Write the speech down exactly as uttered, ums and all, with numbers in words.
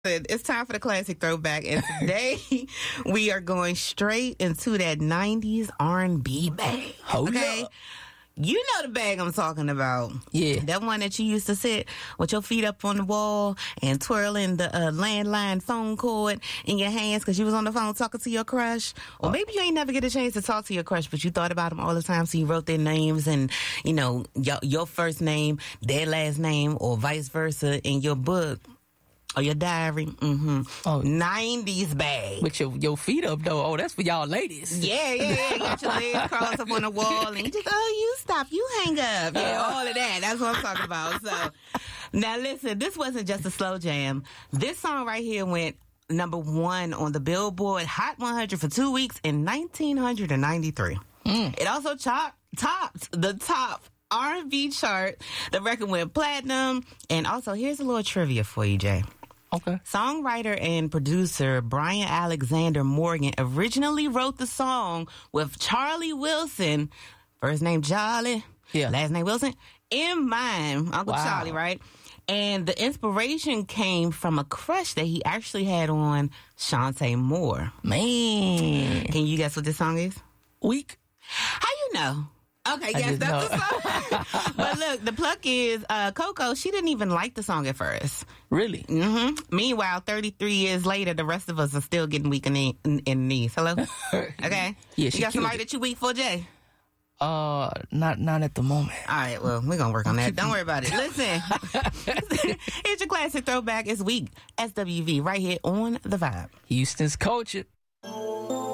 It's time for the classic throwback, and today we are going straight into that nineties R and B bag. Oh, okay? yeah. You know the bag I'm talking about. Yeah. That one that you used to sit with your feet up on the wall and twirling the uh, landline phone cord in your hands because you was on the phone talking to your crush. Or maybe you ain't never get a chance to talk to your crush, but you thought about them all the time, so you wrote their names and, you know, your, your first name, their last name, or vice versa in your book. Or your diary. Mm-hmm. Oh. nineties bag. With your, your feet up, though. Oh, that's for y'all ladies. Yeah, yeah, yeah. Got your legs crossed up on the wall and you just, oh, you stop, you hang up. Yeah, all of that. That's what I'm talking about. So, now listen, this wasn't just a slow jam. This song right here went number one on the Billboard Hot one hundred for two weeks in nineteen ninety-three. Mm. It also top, topped the top R and B chart. The record went platinum. And also, here's a little trivia for you, Jay. Okay. Songwriter and producer Brian Alexander Morgan originally wrote the song with Charlie Wilson, first name Charlie, yeah. last name Wilson, in mind. Uncle Wow. Charlie, right? And the inspiration came from a crush that he actually had on Shantae Moore. Man. Can you guess what this song is? Weak. How you know? Okay, I yes, just that's know. the song. But look, the pluck is uh, Coco. She didn't even like the song at first. Really? Mm-hmm. Meanwhile, thirty-three years later, the rest of us are still getting weak in the, in, in the knees. Hello? Okay? Yeah, you she got killed somebody it. that you weak for, Jay? Uh, not not at the moment. All right, well, we're going to work on that. Don't worry about it. Listen, here's your classic throwback. It's weak. S W V right here on The Vibe. Houston's culture.